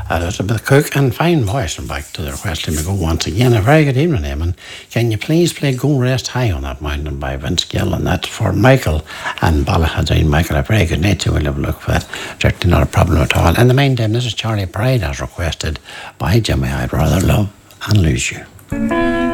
Elizabeth Cook and fine voice. And back to the request, let me go once again. A very good evening, Eamon. Can you please play Go Rest High on That Mountain by Vince Gill? And that's for Michael and Ballahadine. Michael, a very good night. We'll have a look for that. Certainly not a problem at all. In the meantime, this is Charlie Pride as requested by Jimmy. I'd rather love and lose you.